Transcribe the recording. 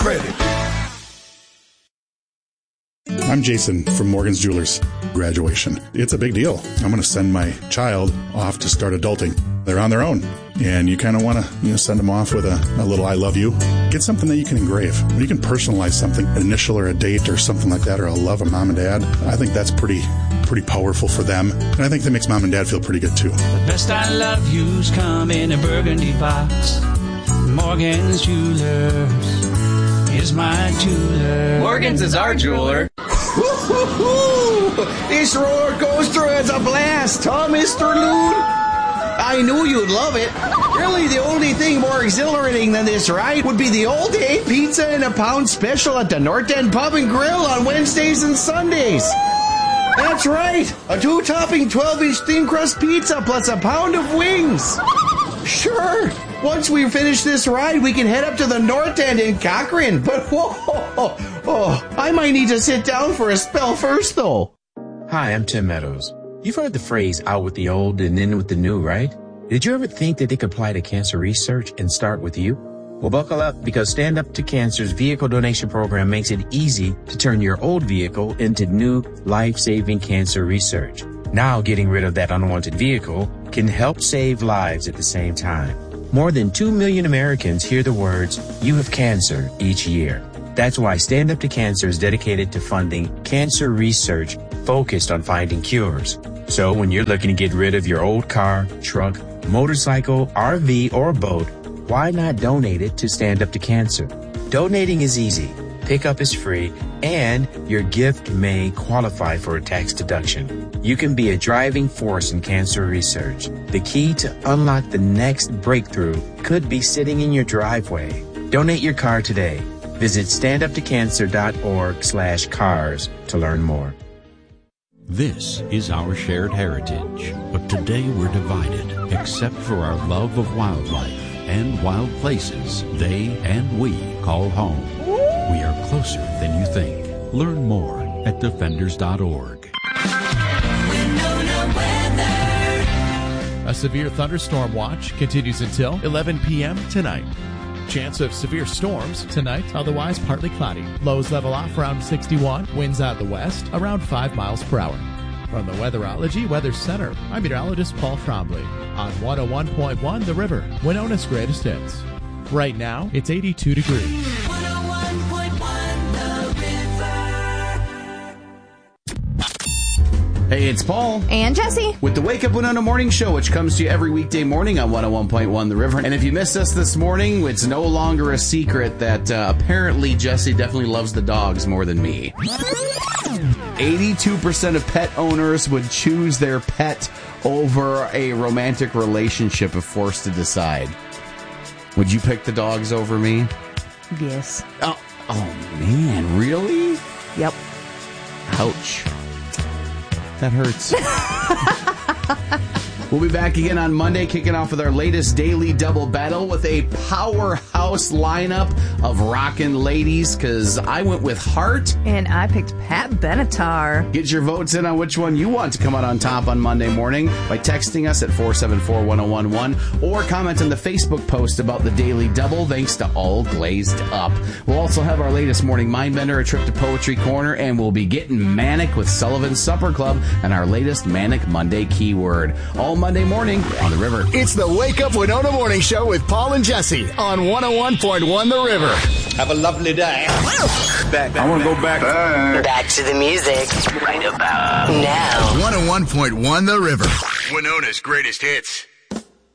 credit. I'm Jason from Morgan's Jewelers. Graduation. It's a big deal. I'm going to send my child off to start adulting. They're on their own. And you kind of want to send them off with a little I love you. Get something that you can engrave. You can personalize something, an initial or a date or something like that, or a love of mom and dad. I think that's pretty powerful for them. And I think that makes mom and dad feel pretty good too. The best I love you's come in a burgundy box. Morgan's Jewelers is my jeweler. Morgan's is our jeweler. This roller coaster has a blast, huh, Mr. Loon? I knew you'd love it. Really, the only thing more exhilarating than this ride would be the all-day pizza and a pound special at the North End Pub and Grill on Wednesdays and Sundays. That's right, a 2-topping 12-inch thin crust pizza plus a pound of wings. Sure, once we finish this ride, we can head up to the North End in Cochrane. But I might need to sit down for a spell first, though. Hi, I'm Tim Meadows. You've heard the phrase out with the old and in with the new, right? Did you ever think that they could apply to cancer research and start with you? Well, buckle up, because Stand Up to Cancer's vehicle donation program makes it easy to turn your old vehicle into new life-saving cancer research. Now, getting rid of that unwanted vehicle can help save lives at the same time. More than 2 million Americans hear the words, "You have cancer," each year. That's why Stand Up to Cancer is dedicated to funding cancer research focused on finding cures. So when you're looking to get rid of your old car, truck, motorcycle, RV, or boat, why not donate it to Stand Up to Cancer? Donating is easy, pickup is free, and your gift may qualify for a tax deduction. You can be a driving force in cancer research. The key to unlock the next breakthrough could be sitting in your driveway. Donate your car today. Visit standuptocancer.org/cars to learn more. This is our shared heritage, but today we're divided, except for our love of wildlife and wild places they and we call home. We are closer than you think. Learn more at defenders.org. A severe thunderstorm watch continues until 11 p.m. tonight. Chance of severe storms tonight, otherwise partly cloudy. Lows level off around 61. Winds out the west around 5 miles per hour. From the Weatherology Weather Center, I'm meteorologist Paul Trombley on 101.1 The River, Winona's greatest hits. Right now, it's 82 degrees. 101.1 The River. Hey, it's Paul. And Jesse. With the Wake Up Winona Morning Show, which comes to you every weekday morning on 101.1 The River. And if you missed us this morning, it's no longer a secret that apparently Jesse definitely loves the dogs more than me. 82% of pet owners would choose their pet over a romantic relationship if forced to decide. Would you pick the dogs over me? Yes. Oh man, really? Yep. Ouch. That hurts. We'll be back again on Monday, kicking off with our latest Daily Double Battle with a powerhouse lineup of rockin' ladies, because I went with Heart. And I picked Pat Benatar. Get your votes in on which one you want to come out on top on Monday morning by texting us at 474-1011 or comment on the Facebook post about the Daily Double, thanks to All Glazed Up. We'll also have our latest Morning Mindbender, a trip to Poetry Corner, and we'll be getting manic with Sullivan's Supper Club and our latest Manic Monday keyword. All Monday morning on The River. It's the Wake Up Winona Morning Show with Paul and Jesse on 101.1 The River. Have a lovely day. I want to go back. Back to the music. Right about now. 101.1 The River. Winona's greatest hits.